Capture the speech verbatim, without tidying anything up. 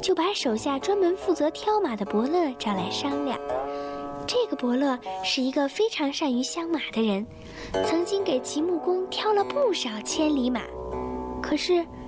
就把手下专门负责挑马的伯乐找来商量。这个伯乐是一个非常善于相马的人，曾经给齐穆公挑了不少千里马。可是